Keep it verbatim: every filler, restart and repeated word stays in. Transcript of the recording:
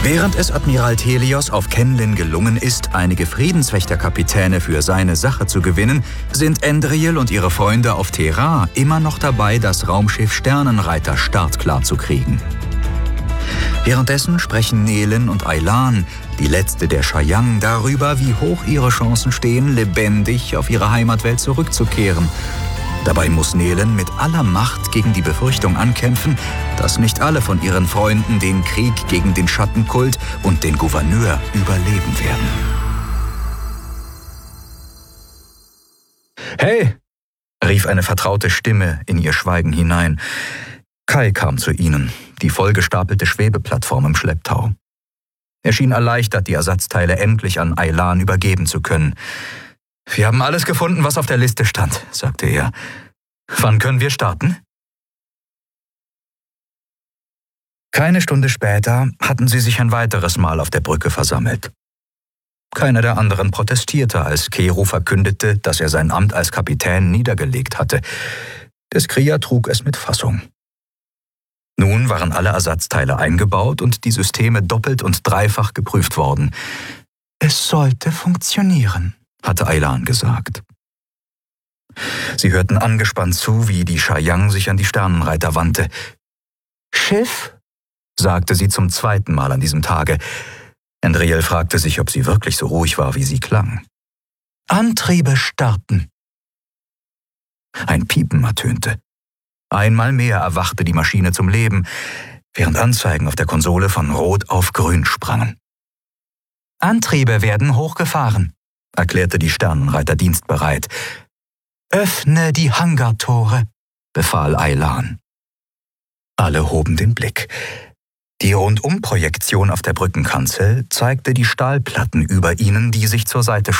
Während es Admiral Thelios auf Kenlin gelungen ist, einige Friedenswächterkapitäne für seine Sache zu gewinnen, sind Endril und ihre Freunde auf Terra immer noch dabei, das Raumschiff Sternenreiter startklar zu kriegen. Währenddessen sprechen Nehlen und Aylan, die letzte der Chayang, darüber, wie hoch ihre Chancen stehen, lebendig auf ihre Heimatwelt zurückzukehren. Dabei muss Nehlen mit aller Macht gegen die Befürchtung ankämpfen, dass nicht alle von ihren Freunden den Krieg gegen den Schattenkult und den Gouverneur überleben werden. »Hey«, rief eine vertraute Stimme in ihr Schweigen hinein. Kai kam zu ihnen, die vollgestapelte Schwebeplattform im Schlepptau. Er schien erleichtert, die Ersatzteile endlich an Aylan übergeben zu können. »Wir haben alles gefunden, was auf der Liste stand«, sagte er. »Wann können wir starten?« Keine Stunde später hatten sie sich ein weiteres Mal auf der Brücke versammelt. Keiner der anderen protestierte, als Kero verkündete, dass er sein Amt als Kapitän niedergelegt hatte. Der Skrier trug es mit Fassung. Nun waren alle Ersatzteile eingebaut und die Systeme doppelt und dreifach geprüft worden. »Es sollte funktionieren«, hatte Aylan gesagt. Sie hörten angespannt zu, wie die Chayang sich an die Sternenreiter wandte. »Schiff?«, sagte sie zum zweiten Mal an diesem Tage. Endril fragte sich, ob sie wirklich so ruhig war, wie sie klang. »Antriebe starten.« Ein Piepen ertönte. Einmal mehr erwachte die Maschine zum Leben, während Anzeigen auf der Konsole von Rot auf Grün sprangen. »Antriebe werden hochgefahren«, erklärte die Sternenreiter dienstbereit. »Öffne die Hangartore«, befahl Aylan. Alle hoben den Blick. Die Rundumprojektion auf der Brückenkanzel zeigte die Stahlplatten über ihnen, die sich zur Seite